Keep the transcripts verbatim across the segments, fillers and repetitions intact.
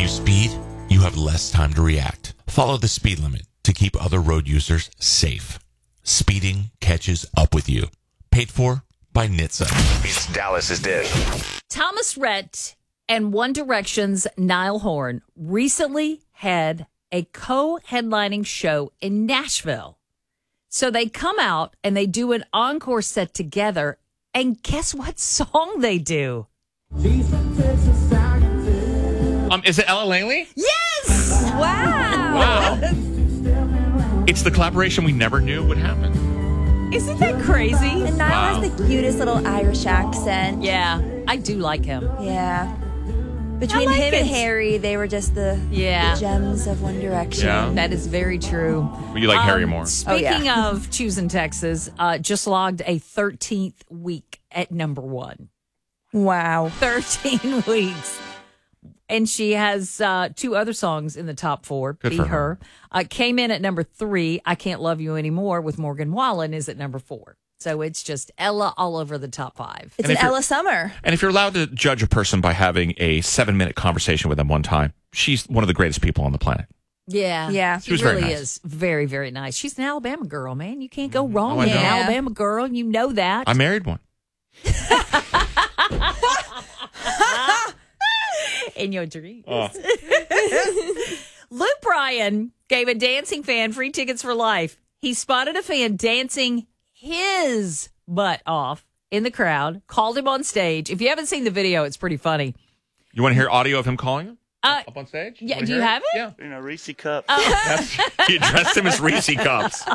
you speed, you have less time to react. Follow the speed limit to keep other road users safe. Speeding catches up with you. Paid for by N H T S A. It's Dallas's Dish. Thomas Rhett and One Direction's Niall Horan recently had a co-headlining show in Nashville. So they come out and they do an encore set together. And guess what song they do? Um, is it Ella Langley? Yes! Wow. Wow. It's the collaboration we never knew would happen. Isn't that crazy? And Niall Wow. has the cutest little Irish accent. Yeah, I do like him. Yeah. Between I like him and it. Harry, they were just the, Yeah. the gems of One Direction. Yeah. That is very true. You like Harry Um, more. Speaking Oh, yeah. of choosing Texas, uh, just logged a thirteenth week at number one. Wow. thirteen weeks. And she has uh, two other songs in the top four. Good Be for Her. her. Uh, came in at number three. I Can't Love You Anymore with Morgan Wallen is at number four. So it's just Ella all over the top five. It's And an if you're- Ella Summer. And if you're allowed to judge a person by having a seven-minute conversation with them one time, she's one of the greatest people on the planet. Yeah. Yeah. She, She was very really nice. is very, very nice. She's an Alabama girl, man. You can't go wrong Oh, I with an know. Alabama girl. You know that. I married one. In your dreams. Luke Bryan gave a dancing fan free tickets for life. He spotted a fan dancing his butt off in the crowd, called him on stage. If you haven't seen the video, it's pretty funny. You want to hear audio of him calling him Uh, up on stage? yeah, wanna do hear you have it? Yeah. You know, Reese cups. That's, he addressed him as Reese Cups.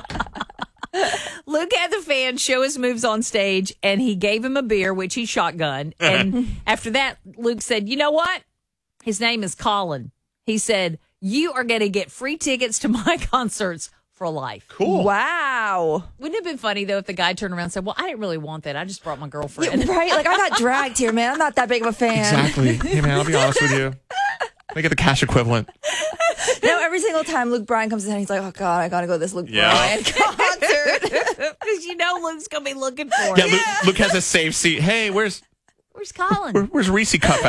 Luke had the fan show his moves on stage, and he gave him a beer, which he shotgunned. And after that, Luke said, you know what? His name is Colin. He said, you are going to get free tickets to my concerts for life. Cool. Wow. Wouldn't it have been funny, though, if the guy turned around and said, well, I didn't really want that. I just brought my girlfriend. Yeah, right? Like, I got dragged here, man. I'm not that big of a fan. Exactly. Hey, man, I'll be honest with you. Make it the cash equivalent. No, every single time Luke Bryan comes in, he's like, oh, God, I got to go to this Luke Yeah. Bryan concert. Because you know Luke's going to be looking for Yeah, it. Luke, Luke has a safe seat. Hey, where's Where's Colin? where, where's Reese Cup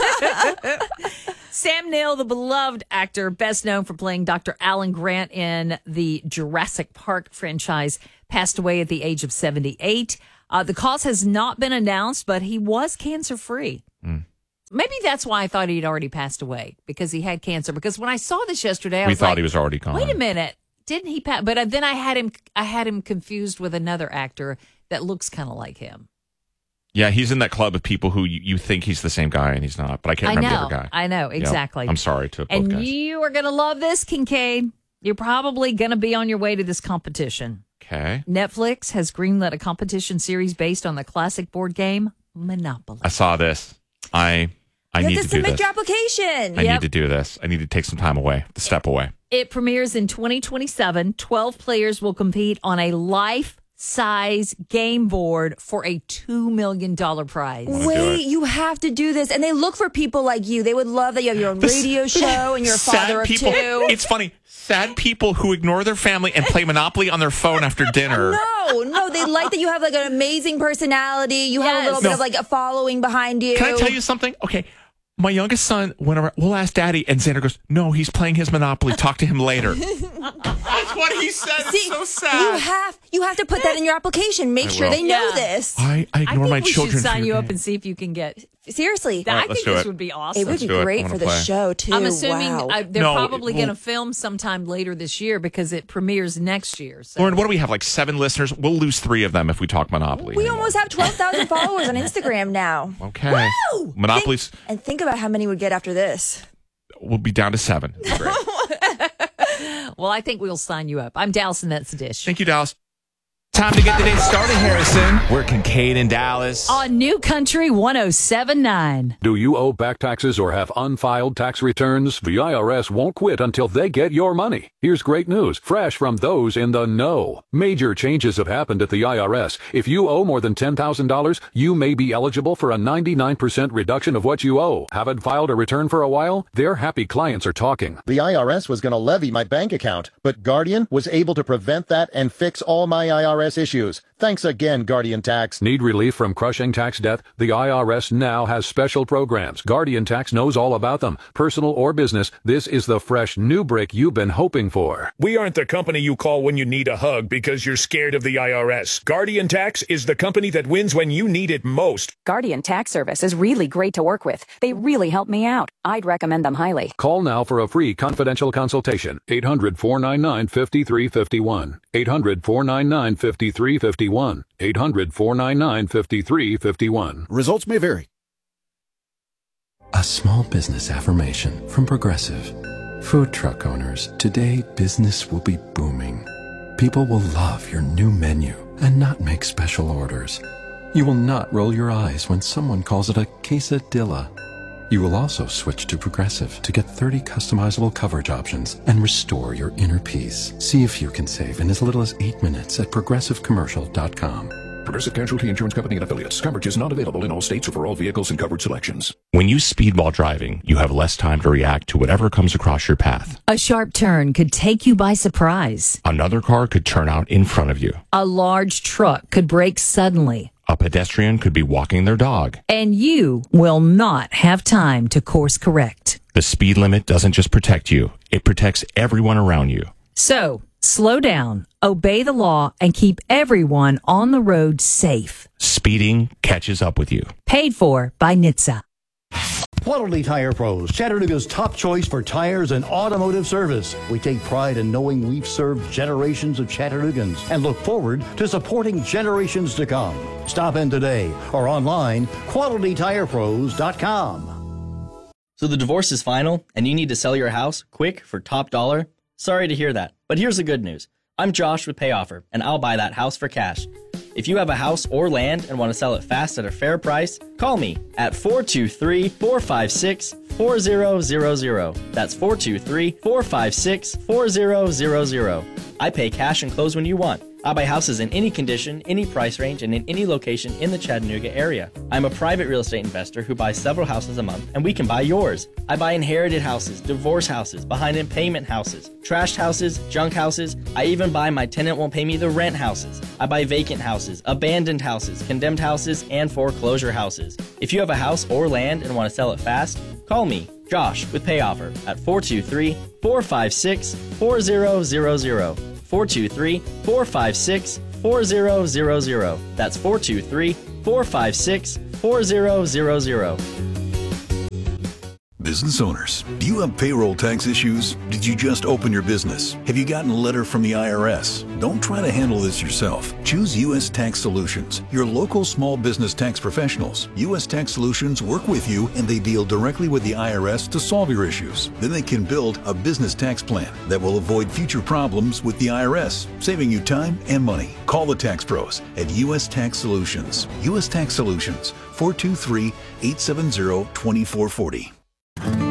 at? Sam Neill, the beloved actor, best known for playing Doctor Alan Grant in the Jurassic Park franchise, passed away at the age of seventy-eight. Uh, the cause has not been announced, but he was cancer-free. Mm. Maybe that's why I thought he'd already passed away, because he had cancer. Because when I saw this yesterday, I We was thought like, he was already gone. wait a minute, didn't he pass? But then I had him, I had him confused with another actor that looks kind of like him. Yeah, he's in that club of people who you, you think he's the same guy and he's not. But I can't I remember know, the other guy. I know, Yeah. exactly. I'm sorry to both And guys. you are going to love this, Kincaid. You're probably going to be on your way to this competition. Okay. Netflix has greenlit a competition series based on the classic board game Monopoly. I saw this. I I You need have to to do submit this. your application. I Yep. need to do this. I need to take some time away, to step away. It premieres in twenty twenty-seven. twelve players will compete on a life-size game board for a two million dollars prize. Wanna do Wait, it. you have to do this. And they look for people like you. They would love that you have your own radio show and you're a Sad father of people. two. It's funny. Sad people who ignore their family and play Monopoly on their phone after dinner. No, no, they like that you have like an amazing personality. You have a Yes. little bit No. of like a following behind you. Can I tell you something? Okay. My youngest son went around, we'll ask daddy, and Xander goes, no, he's playing his Monopoly. Talk to him later. That's what he said. See, It's so sad. You have you have to put that in your application. Make I sure will. they know Yeah. this. I, I I ignore think my we children. should for sign your you up game. and see if you can get. Seriously. I right, let's think do this it. would be awesome. It would Let's be do it. I great wanna for the play. show too. I'm assuming Wow. uh, they're No, probably we'll- going to film sometime later this year because it premieres next year. So. Lauren, what do we have? Like seven listeners? We'll lose three of them if we talk Monopoly. we anymore. almost have twelve thousand followers on Instagram now. Okay. Woo! Monopoly's Think- and think about how many would get after this. will be down to seven. Great. Well, I think we'll sign you up. I'm Dallas, and that's the dish. Thank you, Dallas. Time to get the day started, Harrison. We're Kincaid in Dallas. On New Country one oh seven point nine. Do you owe back taxes or have unfiled tax returns? The I R S won't quit until they get your money. Here's great news, fresh from those in the know. Major changes have happened at the I R S. If you owe more than ten thousand dollars, you may be eligible for a ninety-nine percent reduction of what you owe. Haven't filed a return for a while? Their happy clients are talking. The I R S was going to levy my bank account, but Guardian was able to prevent that and fix all my I R S issues. Thanks again, Guardian Tax. Need relief from crushing tax debt? The I R S now has special programs. Guardian Tax knows all about them. Personal or business, this is the fresh new break you've been hoping for. We aren't the company you call when you need a hug because you're scared of the I R S. Guardian Tax is the company that wins when you need it most. Guardian Tax Service is really great to work with. They really help me out. I'd recommend them highly. Call now for a free confidential consultation. eight hundred, four nine nine, five three five one. eight hundred, four nine nine, five three five one. eight hundred, four nine nine, five three five one. Results may vary. A small business affirmation from Progressive. Food truck owners, today business will be booming. People will love your new menu and not make special orders. You will not roll your eyes when someone calls it a quesadilla. You will also switch to Progressive to get thirty customizable coverage options and restore your inner peace. See if you can save in as little as eight minutes at progressive commercial dot com. Progressive Casualty Insurance Company and Affiliates. Coverage is not available in all states or for all vehicles and coverage selections. When you speed while driving, you have less time to react to whatever comes across your path. A sharp turn could take you by surprise. Another car could turn out in front of you. A large truck could brake suddenly. A pedestrian could be walking their dog. And you will not have time to course correct. The speed limit doesn't just protect you, it protects everyone around you. So, slow down, obey the law, and keep everyone on the road safe. Speeding catches up with you. Paid for by N H T S A. Quality Tire Pros, Chattanooga's top choice for tires and automotive service. We take pride in knowing we've served generations of Chattanoogans and look forward to supporting generations to come. Stop in today or online, quality tire pros dot com. So the divorce is final and you need to sell your house quick for top dollar? Sorry to hear that, but here's the good news. I'm Josh with PayOffer, and I'll buy that house for cash. If you have a house or land and want to sell it fast at a fair price, call me at four two three, four five six, four zero zero zero. That's four two three, four five six, four zero zero zero. I pay cash and close when you want. I buy houses in any condition, any price range, and in any location in the Chattanooga area. I'm a private real estate investor who buys several houses a month, and we can buy yours. I buy inherited houses, divorce houses, behind-in-payment houses, trashed houses, junk houses. I even buy my tenant won't pay me the rent houses. I buy vacant houses, abandoned houses, condemned houses, and foreclosure houses. If you have a house or land and want to sell it fast, call me, Josh, with PayOffer at four two three, four five six, four zero zero zero. four two three, four five six, four zero zero zero. That's four two three, four five six, four zero zero zero. Business owners, do you have payroll tax issues? Did you just open your business? Have you gotten a letter from the I R S? Don't try to handle this yourself. Choose U S Tax Solutions, your local small business tax professionals. U S Tax Solutions work with you and they deal directly with the I R S to solve your issues. Then they can build a business tax plan that will avoid future problems with the I R S, saving you time and money. Call the tax pros at U S Tax Solutions. U S Tax Solutions, four two three, eight seven zero, two four four zero.